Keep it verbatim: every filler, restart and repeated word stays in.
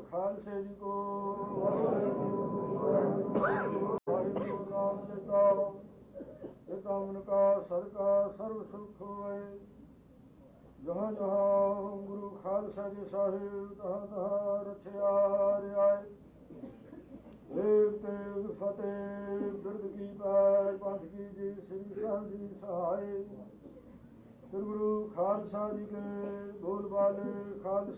ਖਾਲਸੇ ਜੀ ਕੋ ਵਾਹਿਗੁਰੂ ਨਾਮ ਚੇਤਾ ਇਹ ਕਾਮਨ ਕਾ ਸਦਕਾ ਸਰਬ ਸੁਖ ਹੋਏ। ਜਹਾਂ ਜਹਾਂ ਗੁਰੂ ਖਾਲਸਾ ਜੀ ਸਾਹਿਬ ਤਹਾਂ ਤਹਾਂ ਰਚਿਆ ਰਿਆਏ। ਏਕ ਤੇਗ ਫਤਿਹ ਬਿਰਦ ਕੀ ਪੈਰ ਪੰਥ ਕੀ ਜੀ ਸ੍ਰੀ ਸਾਹਿਬ ਜੀ ਸਹਾਏ। ਸ੍ਰੀ ਗੁਰੂ ਖਾਲਸਾ ਜੀ ਕੇ ਬੋਲ ਬਾਲੇ ਖਾਲਸਾ